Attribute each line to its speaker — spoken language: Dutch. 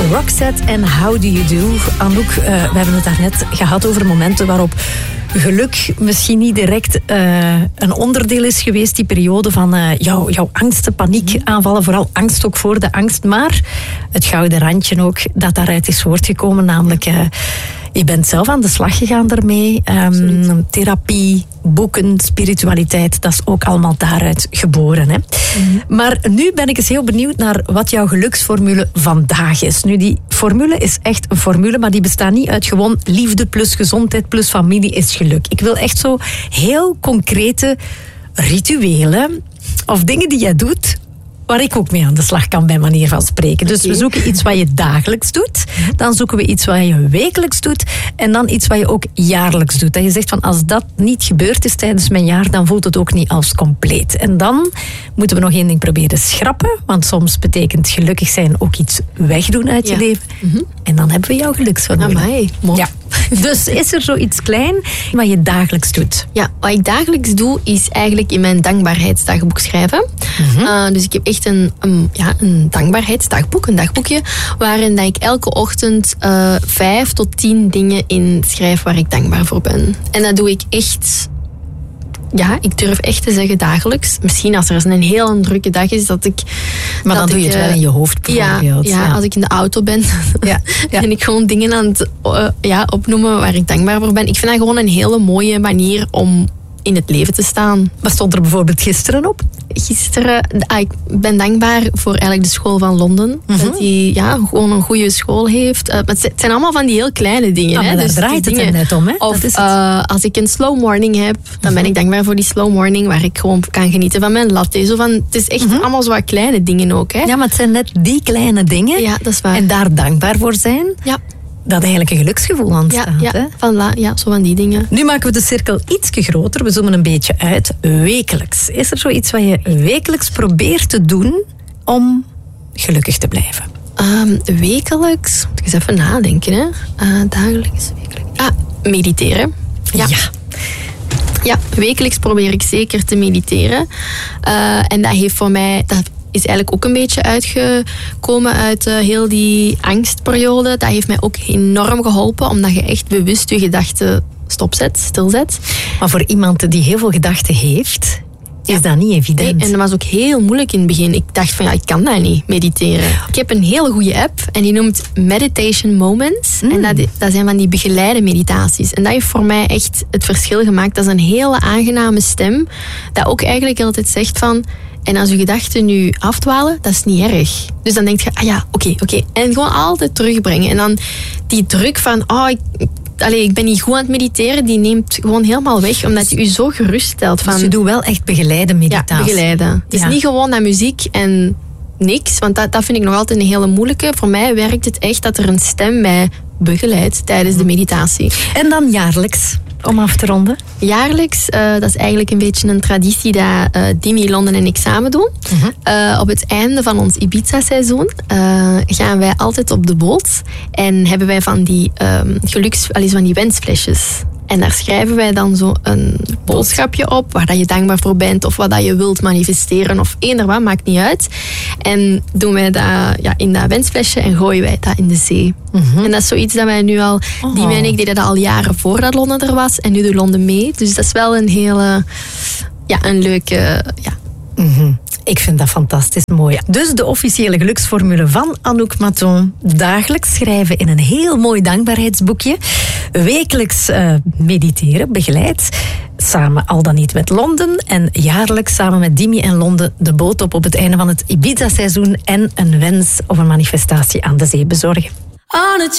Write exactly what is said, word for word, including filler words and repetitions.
Speaker 1: Roxette en How Do You Do. Anouk, uh, we hebben het daarnet gehad over momenten waarop geluk misschien niet direct uh, een onderdeel is geweest. Die periode van uh, jou, jouw angsten, paniekaanvallen. Vooral angst ook voor de angst. Maar het gouden randje ook dat daaruit is voortgekomen. Namelijk, uh, je bent zelf aan de slag gegaan daarmee. Um, therapie, boeken, spiritualiteit. Dat is ook allemaal daaruit geboren. Hè? Mm-hmm. Maar nu ben ik eens heel benieuwd naar wat jouw geluksformule vandaag is. Nu, die formule is echt een formule, maar die bestaat niet uit gewoon liefde plus gezondheid plus familie is geluk. Ik wil echt zo heel concrete rituelen of dingen die jij doet waar ik ook mee aan de slag kan, bij manier van spreken. Dus okay. We zoeken iets wat je dagelijks doet. Dan zoeken we iets wat je wekelijks doet. En dan iets wat je ook jaarlijks doet. Dat je zegt van, als dat niet gebeurd is tijdens mijn jaar, dan voelt het ook niet als compleet. En dan moeten we nog één ding proberen schrappen. Want soms betekent gelukkig zijn ook iets wegdoen uit je ja. leven. Mm-hmm. En dan hebben we jouw geluksformule.
Speaker 2: Amai, mooi.
Speaker 1: Ja. Dus is er zoiets klein wat je dagelijks doet?
Speaker 2: Ja, wat ik dagelijks doe, is eigenlijk in mijn dankbaarheidsdagboek schrijven. Mm-hmm. Uh, dus ik heb echt een, een, ja, een dankbaarheidsdagboek, een dagboekje, waarin dat ik elke ochtend uh, vijf tot tien dingen in schrijf waar ik dankbaar voor ben. En dat doe ik echt... Ja, ik durf echt te zeggen dagelijks. Misschien als er een heel drukke dag is, dat ik...
Speaker 1: Maar dan
Speaker 2: dat
Speaker 1: doe je
Speaker 2: ik,
Speaker 1: het wel in je hoofd bijvoorbeeld.
Speaker 2: Ja, ja, ja, als ik in de auto ben, ja, ja. en ik gewoon dingen aan het uh, ja, opnoemen waar ik dankbaar voor ben. Ik vind dat gewoon een hele mooie manier om in het leven te staan.
Speaker 1: Wat stond er bijvoorbeeld gisteren op?
Speaker 2: Gisteren, ah, ik ben dankbaar voor eigenlijk de school van Londen. Mm-hmm. Dat die ja, gewoon een goede school heeft. Uh, het zijn allemaal van die heel kleine dingen.
Speaker 1: Ah,
Speaker 2: hè?
Speaker 1: Daar
Speaker 2: dus
Speaker 1: draait het er net om. Hè?
Speaker 2: Of
Speaker 1: dat is
Speaker 2: uh, als ik een slow morning heb, dan mm-hmm. ben ik dankbaar voor die slow morning, waar ik gewoon kan genieten van mijn latte. Zo van, het is echt mm-hmm. allemaal zo wat kleine dingen ook. Hè?
Speaker 1: Ja, maar het zijn net die kleine dingen.
Speaker 2: Ja, dat is waar.
Speaker 1: En daar dankbaar voor zijn.
Speaker 2: Ja.
Speaker 1: Dat eigenlijk een geluksgevoel ontstaat.
Speaker 2: Ja, ja, van la, ja, zo van die dingen.
Speaker 1: Nu maken we de cirkel ietsje groter. We zoomen een beetje uit. Wekelijks. Is er zoiets wat je wekelijks probeert te doen om gelukkig te blijven?
Speaker 2: Um, wekelijks? Moet ik eens even nadenken. Hè? Uh, dagelijks, wekelijks. Ah, mediteren. Ja.
Speaker 1: ja.
Speaker 2: Ja, wekelijks probeer ik zeker te mediteren. Uh, en dat heeft voor mij... Dat is eigenlijk ook een beetje uitgekomen uit uh, heel die angstperiode. Dat heeft mij ook enorm geholpen, omdat je echt bewust je gedachten stopzet, stilzet.
Speaker 1: Maar voor iemand die heel veel gedachten heeft, is ja. dat niet evident.
Speaker 2: Nee, en dat was ook heel moeilijk in het begin. Ik dacht van, ja, ik kan dat niet, mediteren. Ik heb een hele goede app en die noemt Meditation Moments. Mm. En dat, dat zijn van die begeleide meditaties. En dat heeft voor mij echt het verschil gemaakt. Dat is een hele aangename stem, dat ook eigenlijk altijd zegt van... En als je gedachten nu afdwalen, dat is niet erg. Dus dan denk je, ah ja, oké, okay, oké. Okay. En gewoon altijd terugbrengen. En dan die druk van, oh, ik, allez, ik ben niet goed aan het mediteren, die neemt gewoon helemaal weg, omdat je je zo geruststelt. Van,
Speaker 1: dus je doet wel echt begeleide meditatie.
Speaker 2: Ja, begeleiden. Het is ja. niet gewoon naar muziek en niks, want dat, dat vind ik nog altijd een hele moeilijke. Voor mij werkt het echt dat er een stem mij begeleidt tijdens de meditatie.
Speaker 1: En dan jaarlijks? Om af te ronden?
Speaker 2: Jaarlijks, uh, dat is eigenlijk een beetje een traditie dat uh, Dimi, Londen en ik samen doen. Uh-huh. Uh, op het einde van ons Ibiza-seizoen uh, gaan wij altijd op de boot en hebben wij van die um, geluks, allee, van die wensflesjes. En daar schrijven wij dan zo een boodschapje op, waar dat je dankbaar voor bent of wat dat je wilt manifesteren of eender wat, maakt niet uit. En doen wij dat ja, in dat wensflesje en gooien wij dat in de zee. Mm-hmm. En dat is zoiets dat wij nu al, oh. die en ik deden dat al jaren voordat Londen er was en nu doet Londen mee. Dus dat is wel een hele, ja, een leuke, ja.
Speaker 1: Mm-hmm. Ik vind dat fantastisch mooi. Dus de officiële geluksformule van Anouk Maton. Dagelijks schrijven in een heel mooi dankbaarheidsboekje. Wekelijks uh, mediteren, begeleid. Samen al dan niet met Londen. En jaarlijks samen met Dimi en Londen de boot op op het einde van het Ibiza-seizoen. En een wens of een manifestatie aan de zee bezorgen.